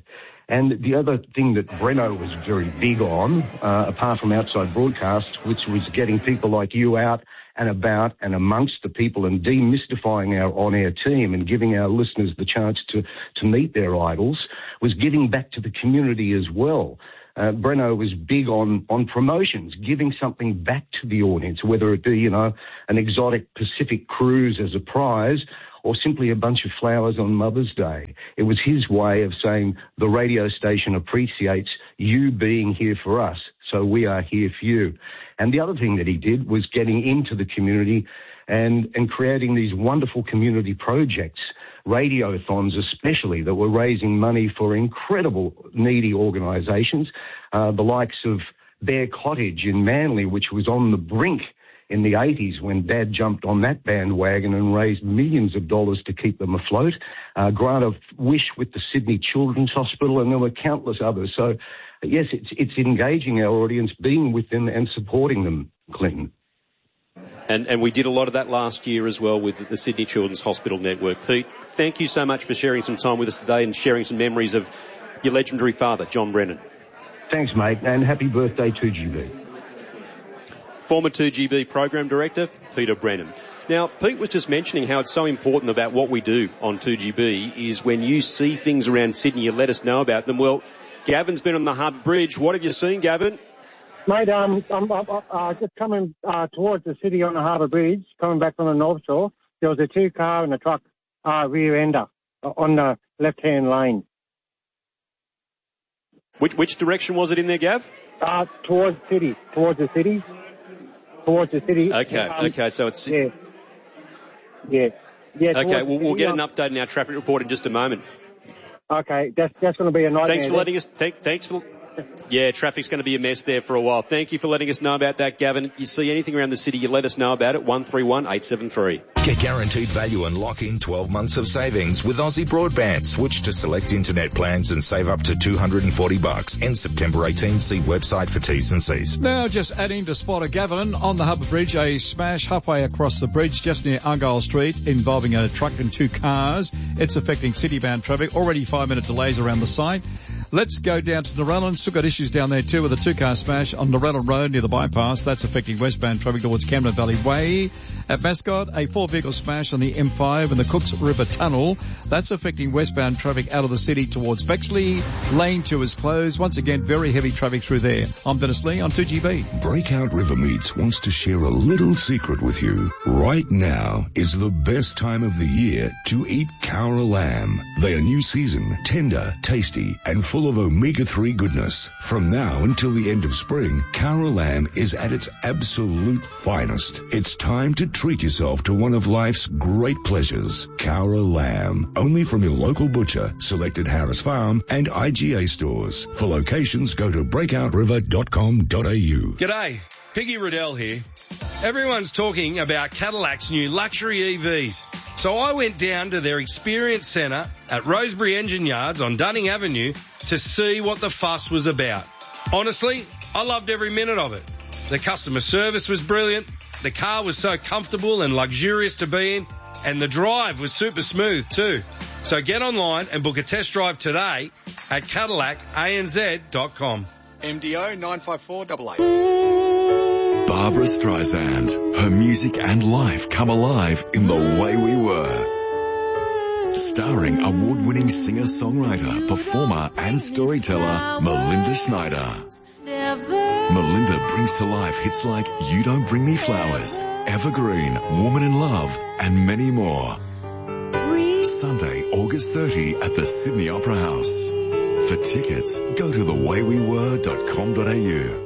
And the other thing that Breno was very big on, uh, apart from outside broadcast, which was getting people like you out and about and amongst the people and demystifying our on-air team and giving our listeners the chance to, to meet their idols, was giving back to the community as well. Uh, Breno was big on, on promotions, giving something back to the audience, whether it be, you know, an exotic Pacific cruise as a prize or simply a bunch of flowers on Mother's Day. It was his way of saying the radio station appreciates you being here for us, so we are here for you. And the other thing that he did was getting into the community and, and creating these wonderful community projects, radiothons especially, that were raising money for incredible needy organisations, uh, the likes of Bear Cottage in Manly, which was on the brink in the eighties when Dad jumped on that bandwagon and raised millions of dollars to keep them afloat. Uh, Grant of Wish with the Sydney Children's Hospital, and there were countless others. So, yes, it's, it's engaging our audience, being with them and supporting them, Clinton. And, and we did a lot of that last year as well with the Sydney Children's Hospital Network. Pete, thank you so much for sharing some time with us today and sharing some memories of your legendary father, John Brennan. Thanks, mate, and happy birthday to G B. Former two G B Program Director, Peter Brennan. Now, Pete was just mentioning how it's so important about what we do on two G B is when you see things around Sydney, you let us know about them. Well, Gavin's been on the Harbour Bridge. What have you seen, Gavin? Mate, um, I'm, I'm uh, just coming uh, towards the city on the Harbour Bridge, coming back from the North Shore. There was a two-car and a truck uh, rear-ender on the left-hand lane. Which, which direction was it in there, Gav? Uh, towards the city, towards the city. Towards the city. Okay, um, okay, so it's... Yeah. Yeah. yeah okay, we'll, we'll get an update in our traffic report in just a moment. Okay, that's, that's going to be a nightmare. Thanks for letting us... Thank, thanks for... Yeah, traffic's going to be a mess there for a while. Thank you for letting us know about that, Gavin. You see anything around the city, you let us know about it, one three one eight seven three. Get guaranteed value and lock in twelve months of savings with Aussie Broadband. Switch to select internet plans and save up to two hundred forty bucks. End September eighteenth. See website for T's and C's. Now, just adding to Spotter Gavin, on the Harbour Bridge, a smash halfway across the bridge just near Argyle Street involving a truck and two cars. It's affecting city-bound traffic. Already five-minute delays around the site. Let's go down to Narellan. Still got issues down there too with a two-car smash on Narellan Road near the bypass. That's affecting westbound traffic towards Camden Valley Way. At Mascot, a four-vehicle smash on the M five and the Cooks River Tunnel. That's affecting westbound traffic out of the city towards Bexley. Lane two is closed. Once again, very heavy traffic through there. I'm Dennis Lee on two G B. Breakout River Meats wants to share a little secret with you. Right now is the best time of the year to eat Cowra lamb. They are new season, tender, tasty, and full of omega three goodness. From now until the end of spring, Cowra lamb is at its absolute finest. It's time to treat yourself to one of life's great pleasures. Cowra lamb. Only from your local butcher, selected Harris Farm and I G A stores. For locations, go to breakout river dot com dot a u. G'day, Piggy Riddell here. Everyone's talking about Cadillac's new luxury E Vs. So I went down to their experience centre at Rosebery Engine Yards on Dunning Avenue to see what the fuss was about. Honestly, I loved every minute of it. The customer service was brilliant, the car was so comfortable and luxurious to be in, and the drive was super smooth too. So get online and book a test drive today at Cadillac A N Z dot com. M D O nine five four eight eight. Barbara Streisand. Her music and life come alive in The Way We Were. Starring award-winning singer-songwriter, performer and storyteller Melinda Schneider. Melinda brings to life hits like You Don't Bring Me Flowers, Evergreen, Woman in Love, and many more. Sunday, August thirtieth at the Sydney Opera House. For tickets, go to the way we were dot com dot a u.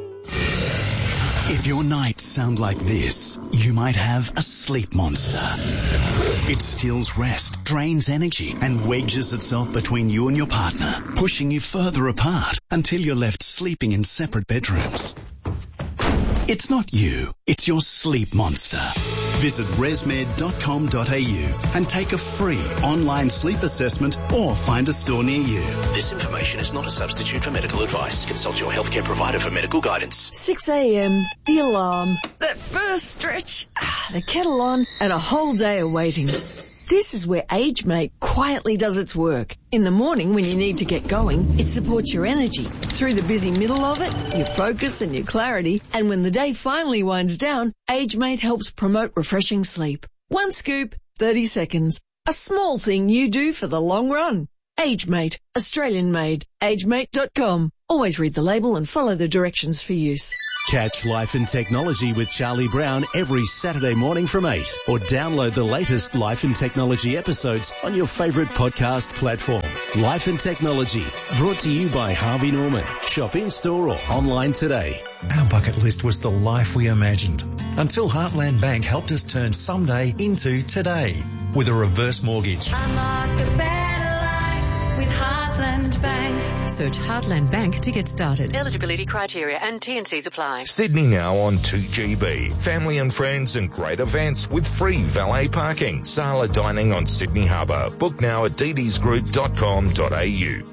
If your nights sound like this, you might have a sleep monster. It steals rest, drains energy, and wedges itself between you and your partner, pushing you further apart until you're left sleeping in separate bedrooms. It's not you, it's your sleep monster. Visit resmed dot com dot a u and take a free online sleep assessment or find a store near you. This information is not a substitute for medical advice. Consult your healthcare provider for medical guidance. six a.m, the alarm, that first stretch, the kettle on, and a whole day of waiting. This is where AgeMate quietly does its work. In the morning when you need to get going, it supports your energy. Through the busy middle of it, your focus and your clarity. And when the day finally winds down, AgeMate helps promote refreshing sleep. One scoop, thirty seconds. A small thing you do for the long run. AgeMate, Australian made. agemate dot com. Always read the label and follow the directions for use. Catch Life and Technology with Charlie Brown every Saturday morning from eight, or download the latest Life and Technology episodes on your favourite podcast platform. Life and Technology, brought to you by Harvey Norman. Shop in-store or online today. Our bucket list was the life we imagined, until Heartland Bank helped us turn someday into today with a reverse mortgage. Unlock a better life with Heartland Bank. Search Heartland Bank to get started. Eligibility criteria and T and Cs apply. Sydney now on two G B. Family and friends and great events with free valet parking. Sala dining on Sydney Harbour. Book now at d d s group dot com dot a u.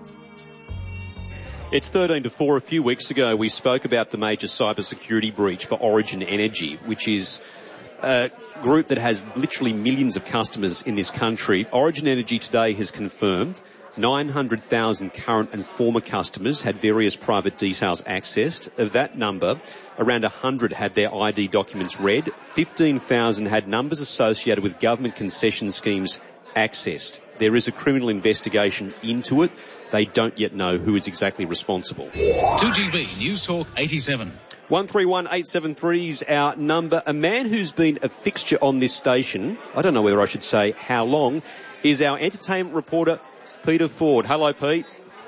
It's thirteen to four. A few weeks ago, we spoke about the major cybersecurity breach for Origin Energy, which is a group that has literally millions of customers in this country. Origin Energy today has confirmed nine hundred thousand current and former customers had various private details accessed. Of that number, around one hundred had their I D documents read. fifteen thousand had numbers associated with government concession schemes accessed. There is a criminal investigation into it. They don't yet know who is exactly responsible. two G B News Talk eighty-seven. one three one eight seven three is our number. A man who's been a fixture on this station, I don't know whether I should say how long, is our entertainment reporter, Peter Ford. Hello, Pete.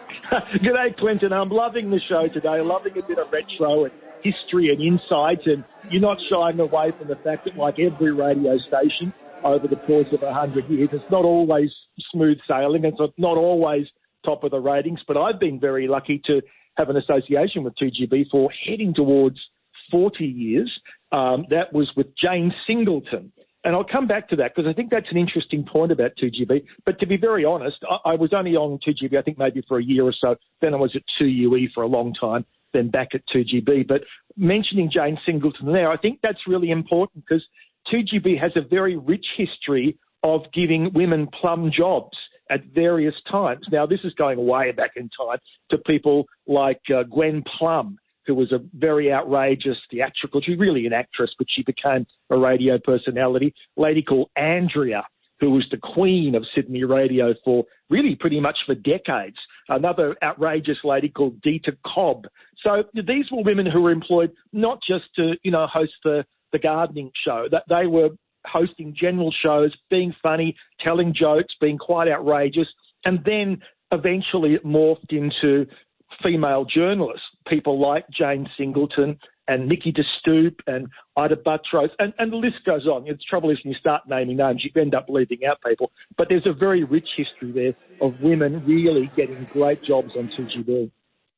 G'day, Clinton. I'm loving the show today, loving a bit of retro and history and insight, and you're not shying away from the fact that, like every radio station over the course of one hundred years, it's not always smooth sailing, it's not always top of the ratings, but I've been very lucky to have an association with two G B for heading towards forty years. Um, that was with Jane Singleton. And I'll come back to that because I think that's an interesting point about two G B. But to be very honest, I, I was only on two G B, I think maybe for a year or so. Then I was at two U E for a long time, then back at two G B. But mentioning Jane Singleton there, I think that's really important because two G B has a very rich history of giving women plum jobs at various times. Now, this is going way back in time to people like uh, Gwen Plum, who was a very outrageous theatrical, she's really an actress, but she became a radio personality. A lady called Andrea, who was the queen of Sydney radio for really pretty much for decades. Another outrageous lady called Dita Cobb. So these were women who were employed not just to, you know, host the, the gardening show, that they were hosting general shows, being funny, telling jokes, being quite outrageous. And then eventually it morphed into female journalists, people like Jane Singleton and Nikki DeStoop and Ida Buttrose, and, and the list goes on. The trouble is when you start naming names, you end up leaving out people. But there's a very rich history there of women really getting great jobs on two G B.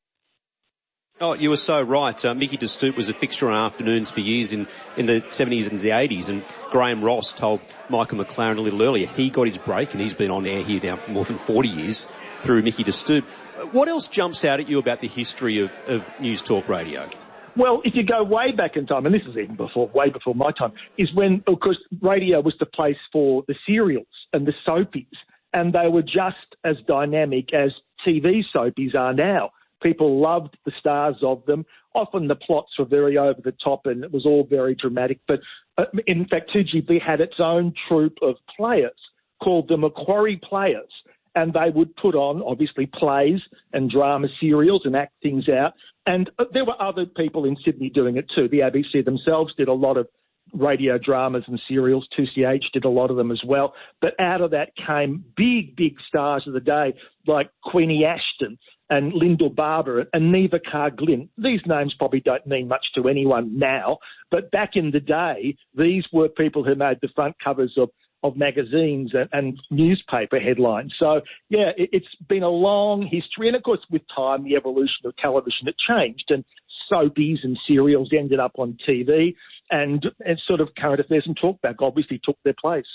Oh, you were so right. Uh, Mickey DeStoop was a fixture on afternoons for years in, in the seventies and the eighties, and Graham Ross told Michael McLaren a little earlier he got his break, and he's been on air here now for more than forty years through Mickey DeStoop. What else jumps out at you about the history of, of News Talk Radio? Well, if you go way back in time, and this is even before, way before my time, is when, of course, radio was the place for the serials and the soapies, and they were just as dynamic as T V soapies are now. People loved the stars of them. Often the plots were very over the top and it was all very dramatic. But uh, in fact, two G B had its own troupe of players called the Macquarie Players. And they would put on, obviously, plays and drama serials and act things out. And uh, there were other people in Sydney doing it too. The A B C themselves did a lot of radio dramas and serials. two C H did a lot of them as well. But out of that came big, big stars of the day like Queenie Ashton and Lyndall Barber and Neva Carr-Glynn. These names probably don't mean much to anyone now, but back in the day, these were people who made the front covers of, of magazines and, and newspaper headlines. So, yeah, it, it's been a long history. And, of course, with time, the evolution of television, it changed. And soapies and serials ended up on T V, and, and sort of current affairs and talkback obviously took their place.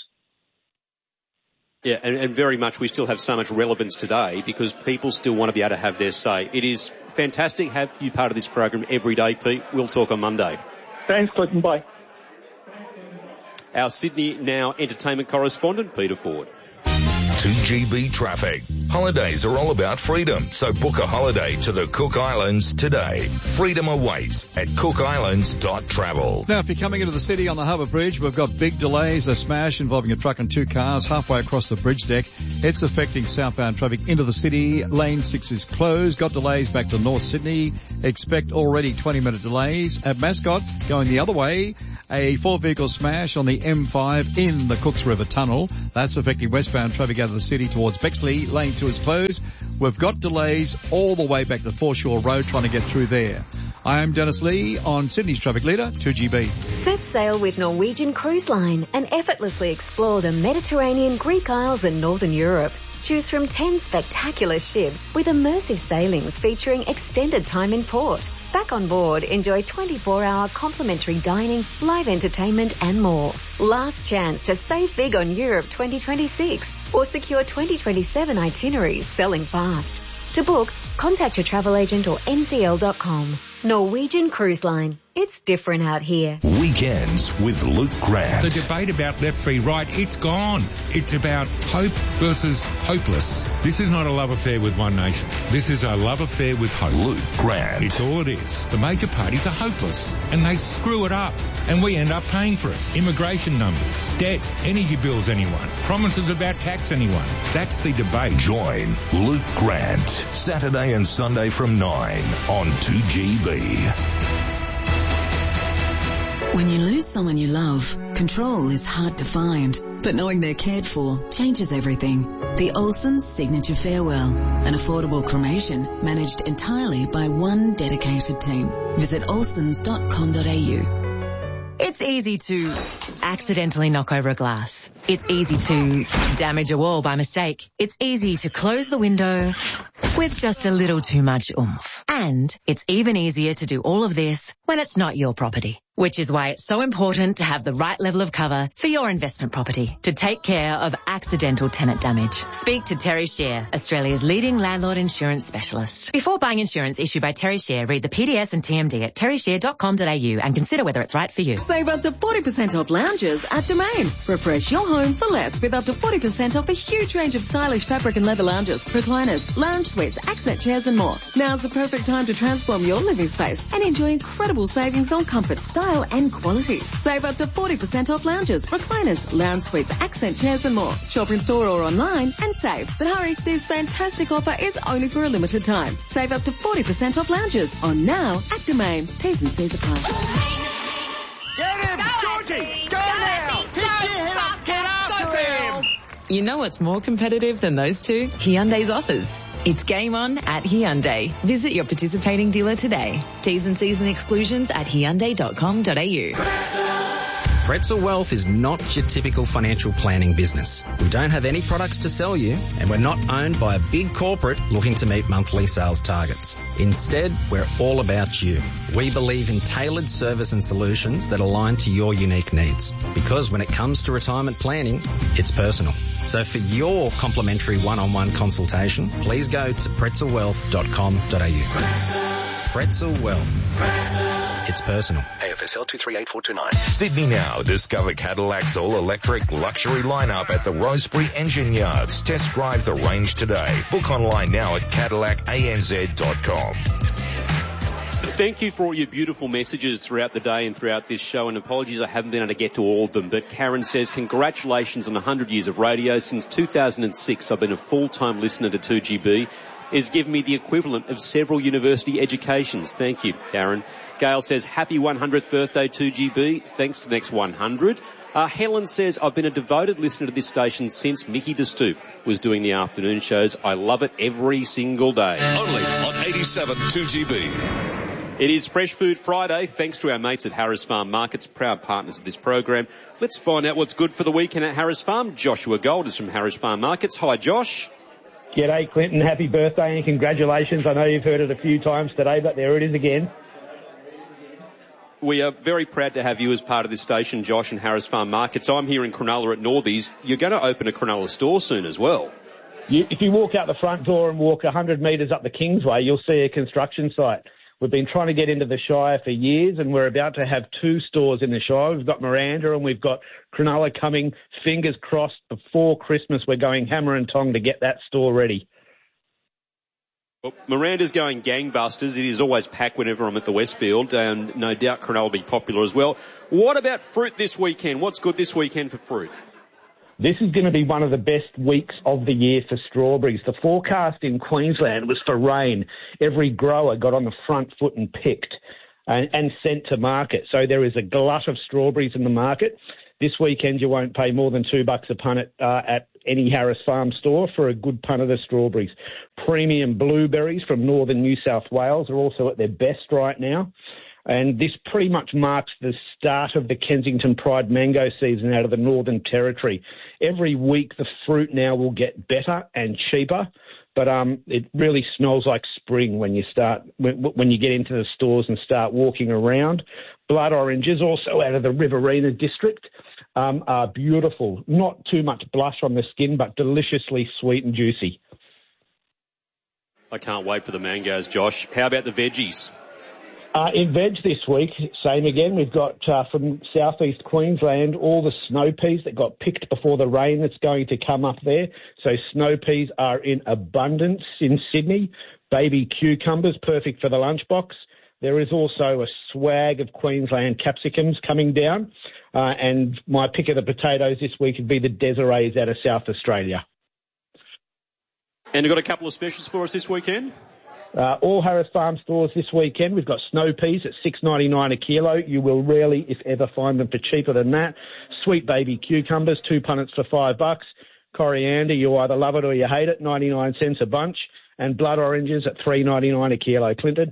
Yeah, and, and very much we still have so much relevance today because people still want to be able to have their say. It is fantastic to have you part of this program every day, Pete. We'll talk on Monday. Thanks, Clinton. Bye. our Sydney Now entertainment correspondent, Peter Ford. two G B traffic. Holidays are all about freedom, so book a holiday to the Cook Islands today. Freedom awaits at cook islands dot travel. Now, if you're coming into the city on the Harbour Bridge, we've got big delays, a smash involving a truck and two cars halfway across the bridge deck. It's affecting southbound traffic into the city. Lane six is closed. Got delays back to North Sydney. Expect already twenty minute delays. At Mascot, going the other way, a four-vehicle smash on the M five in the Cooks River Tunnel. That's affecting westbound traffic out of the city towards Bexley. Lane two is closed. We've got delays all the way back to Foreshore Road trying to get through there. I am Dennis Lee on Sydney's Traffic Leader, two G B. Set sail with Norwegian Cruise Line and effortlessly explore the Mediterranean, Greek Isles and Northern Europe. Choose from ten spectacular ships with immersive sailings featuring extended time in port. Back on board, enjoy twenty-four hour complimentary dining, live entertainment and more. Last chance to save big on Europe twenty twenty-six or secure twenty twenty-seven itineraries selling fast. To book, contact your travel agent or N C L dot com. Norwegian Cruise Line. It's different out here. Weekends with Luke Grant. The debate about left v right, it's gone. It's about hope versus hopeless. This is not a love affair with one nation. This is a love affair with hope. Luke Grant. It's all it is. The major parties are hopeless and they screw it up and we end up paying for it. Immigration numbers, debt, energy bills anyone, promises about tax anyone. That's the debate. Join Luke Grant Saturday and Sunday from nine on two G B. When you lose someone you love, control is hard to find, but knowing they're cared for changes everything. The Olsen's Signature Farewell, an affordable cremation managed entirely by one dedicated team. Visit olsons dot com dot a u. It's easy to accidentally knock over a glass. It's easy to damage a wall by mistake. It's easy to close the window with just a little too much oomph. And it's even easier to do all of this when it's not your property. Which is why it's so important to have the right level of cover for your investment property to take care of accidental tenant damage. Speak to Terry Share, Australia's leading landlord insurance specialist. Before buying insurance issued by Terry Share, read the P D S and T M D at terry share dot com dot a u and consider whether it's right for you. Save up to forty percent off lounges at Domain. Refresh your home for less with up to forty percent off a huge range of stylish fabric and leather lounges, recliners, lounge suites, accent chairs and more. Now's the perfect time to transform your living space and enjoy incredible savings on comfort, style and quality. Save up to forty percent off lounges, recliners, lounge suites, accent chairs and more. Shop in store or online and save. But hurry, this fantastic offer is only for a limited time. Save up to forty percent off lounges on now at Domain. T's and C's apply. Get him, Georgie! Go now! Pick your head up, get after him! You know what's more competitive than those two? Hyundai's offers. It's game on at Hyundai. Visit your participating dealer today. T's and C's and exclusions at hyundai dot com dot a u. Pretzel Wealth is not your typical financial planning business. We don't have any products to sell you, and we're not owned by a big corporate looking to meet monthly sales targets. Instead, we're all about you. We believe in tailored service and solutions that align to your unique needs. Because when it comes to retirement planning, it's personal. So for your complimentary one-on-one consultation, please go to pretzel wealth dot com dot a u. Pretzel Wealth. It's personal. A F S L two three eight four two nine. Sydney Now. Discover Cadillac's all-electric luxury lineup at the Rosebery Engine Yards. Test drive the range today. Book online now at cadillac a n z dot com. Thank you for all your beautiful messages throughout the day and throughout this show, and apologies I haven't been able to get to all of them, but Karen says, congratulations on one hundred years of radio. Since two thousand six, I've been a full-time listener to two G B. It's given me the equivalent of several university educations. Thank you, Karen. Gail says, happy one hundredth birthday, two G B. Thanks for the next one hundred. Uh, Helen says, I've been a devoted listener to this station since Mickey DeStoop was doing the afternoon shows. I love it every single day. Only on eighty-seven two G B. It is Fresh Food Friday, thanks to our mates at Harris Farm Markets, proud partners of this program. Let's find out what's good for the weekend at Harris Farm. Joshua Gold is from Harris Farm Markets. Hi, Josh. G'day, Clinton. Happy birthday and congratulations. I know you've heard it a few times today, but there it is again. We are very proud to have you as part of this station, Josh, and Harris Farm Markets. I'm here in Cronulla at Northies. You're going to open a Cronulla store soon as well. You, if you walk out the front door and walk one hundred metres up the Kingsway, you'll see a construction site. We've been trying to get into the Shire for years, and we're about to have two stores in the Shire. We've got Miranda and we've got Cronulla coming. Fingers crossed, before Christmas, we're going hammer and tong to get that store ready. Well, Miranda's going gangbusters. It is always packed whenever I'm at the Westfield, and no doubt Cronulla will be popular as well. What about fruit this weekend? What's good this weekend for fruit? This is going to be one of the best weeks of the year for strawberries. The forecast in Queensland was for rain. Every grower got on the front foot and picked and, and sent to market. So there is a glut of strawberries in the market. This weekend you won't pay more than two bucks a punnet uh, at any Harris Farm store for a good punnet of strawberries. Premium blueberries from northern New South Wales are also at their best right now. And this pretty much marks the start of the Kensington Pride mango season out of the Northern Territory. Every week the fruit now will get better and cheaper, but um, it really smells like spring when you start when, when you get into the stores and start walking around. Blood oranges, also out of the Riverina district, um, are beautiful. Not too much blush on the skin, but deliciously sweet and juicy. I can't wait for the mangoes, Josh. How about the veggies? Uh, in veg this week, same again. We've got uh, from southeast Queensland all the snow peas that got picked before the rain that's going to come up there. So snow peas are in abundance in Sydney. Baby cucumbers, perfect for the lunchbox. There is also a swag of Queensland capsicums coming down. Uh, and my pick of the potatoes this week would be the Desirees out of South Australia. And you've got a couple of specials for us this weekend? Uh, all Harris Farm stores this weekend. We've got snow peas at six ninety-nine a kilo. You will rarely, if ever, find them for cheaper than that. Sweet baby cucumbers, two punnets for five bucks. Coriander, you either love it or you hate it, ninety-nine cents a bunch. And blood oranges at three ninety-nine a kilo. Clinton?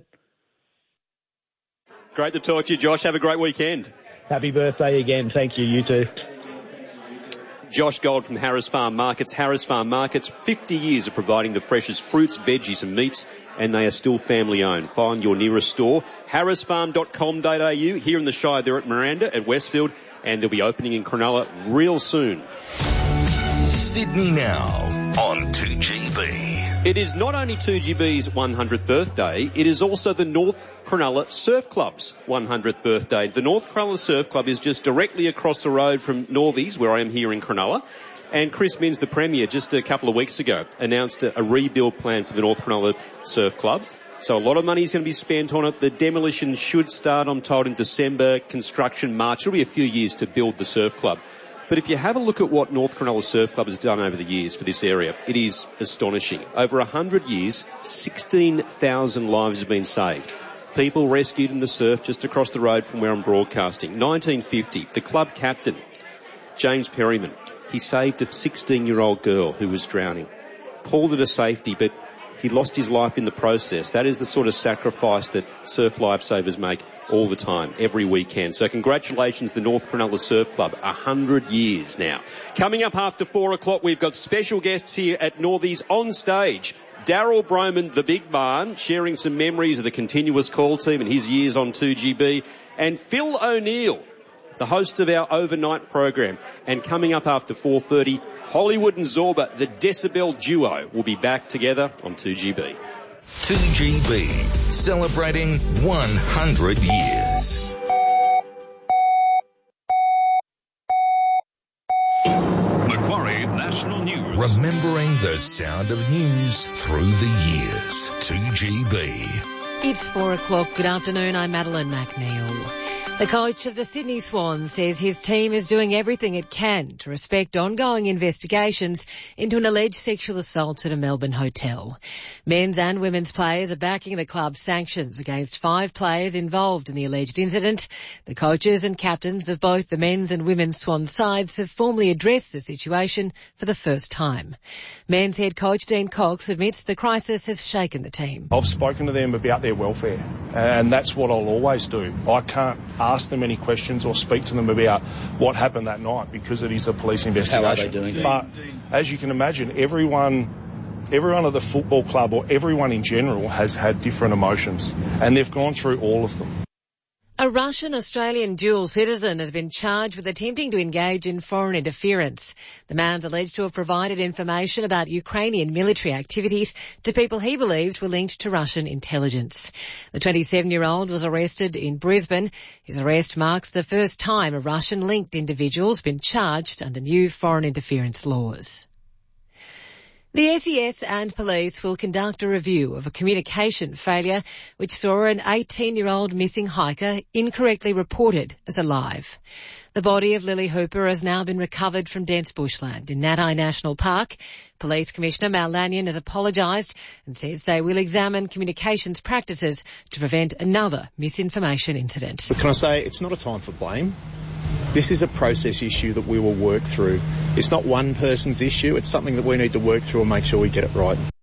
Great to talk to you, Josh. Have a great weekend. Happy birthday again. Thank you. You too. Josh Gold from Harris Farm Markets. Harris Farm Markets, fifty years of providing the freshest fruits, veggies and meats, and they are still family owned. Find your nearest store, harris farm dot com dot a u. Here in the Shire, they're at Miranda, at Westfield, and they'll be opening in Cronulla real soon. Sydney Now on two G B. It is not only two G B's one hundredth birthday, it is also the North Cronulla Surf Club's one hundredth birthday. The North Cronulla Surf Club is just directly across the road from Northies, where I am here in Cronulla. And Chris Minns, the Premier, just a couple of weeks ago, announced a, a rebuild plan for the North Cronulla Surf Club. So a lot of money is going to be spent on it. The demolition should start, I'm told, in December, construction March. It'll be a few years to build the surf club. But if you have a look at what North Cronulla Surf Club has done over the years for this area, it is astonishing. Over one hundred years, sixteen thousand lives have been saved. People rescued in the surf just across the road from where I'm broadcasting. nineteen fifty, the club captain, James Perryman, he saved a sixteen-year-old girl who was drowning. Pulled her to safety, but he lost his life in the process. That is the sort of sacrifice that surf lifesavers make all the time, every weekend. So congratulations, the North Cronulla Surf Club, a hundred years now. Coming up after four o'clock, we've got special guests here at Northies on stage. Daryl Broman, the big barn, sharing some memories of the continuous call team and his years on two G B. And Phil O'Neill, the host of our overnight program. And coming up after four thirty, Hollywood and Zorba, the Decibel duo, will be back together on two G B. two G B, celebrating one hundred years. Macquarie National News. Remembering the sound of news through the years. two G B. It's four o'clock. Good afternoon. I'm Madeline McNeil. The coach of the Sydney Swans says his team is doing everything it can to respect ongoing investigations into an alleged sexual assault at a Melbourne hotel. Men's and women's players are backing the club's sanctions against five players involved in the alleged incident. The coaches and captains of both the men's and women's Swan sides have formally addressed the situation for the first time. Men's head coach Dean Cox admits the crisis has shaken the team. I've spoken to them about their welfare, and that's what I'll always do. I can't ask them any questions or speak to them about what happened that night because it is a police investigation. How are they doing? But as you can imagine, everyone, everyone at the football club or everyone in general has had different emotions, and they've gone through all of them. A Russian-Australian dual citizen has been charged with attempting to engage in foreign interference. The man's alleged to have provided information about Ukrainian military activities to people he believed were linked to Russian intelligence. The twenty-seven-year-old was arrested in Brisbane. His arrest marks the first time a Russian-linked individual has been charged under new foreign interference laws. The S E S and police will conduct a review of a communication failure which saw an eighteen-year-old missing hiker incorrectly reported as alive. The body of Lily Hooper has now been recovered from dense bushland in Natai National Park. Police Commissioner Mal Lanyon has apologised and says they will examine communications practices to prevent another misinformation incident. But can I say, it's not a time for blame. This is a process issue that we will work through. It's not one person's issue. It's something that we need to work through and make sure we get it right.